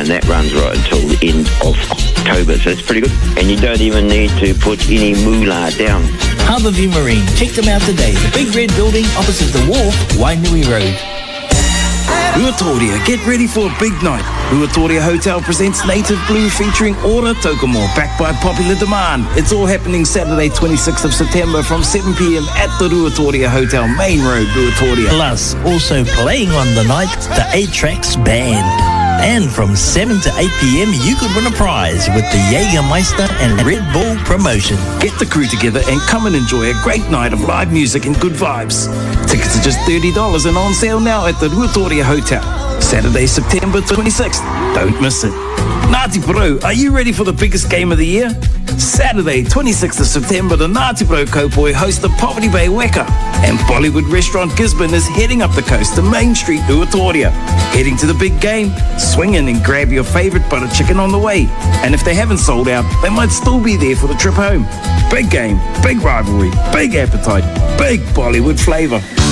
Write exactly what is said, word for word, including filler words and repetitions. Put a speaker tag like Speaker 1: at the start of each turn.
Speaker 1: and that runs right until the end of October, so it's pretty good. And you don't even need to put any moolah down.
Speaker 2: Harbourview Marine, check them out today. The big red building opposite the wharf, Wainui Road.
Speaker 3: Ruatoria, get ready for a big night. Ruatoria Hotel presents Native Blue featuring Ora Tokomo, backed by popular demand. It's all happening Saturday, twenty-sixth of September from seven p m at the Ruatoria Hotel, Main Road, Ruatoria.
Speaker 2: Plus, also playing on the night, the eight Tracks Band. And from seven to eight p m, you could win a prize with the Jägermeister and Red Bull promotion.
Speaker 3: Get the crew together and come and enjoy a great night of live music and good vibes. Tickets are just thirty dollars and on sale now at the Ruatoria Hotel. Saturday, September twenty-sixth. Don't miss it. Ngāti Porou, are you ready for the biggest game of the year? Saturday, twenty-sixth of September, the Ngāti Porou Kaupoi host the Poverty Bay Weka. And Bollywood Restaurant Gisborne is heading up the coast to Main Street, Ruatoria. Heading to the big game, swing in and grab your favourite butter chicken on the way. And if they haven't sold out, they might still be there for the trip home. Big game, big rivalry, big appetite, big Bollywood flavour.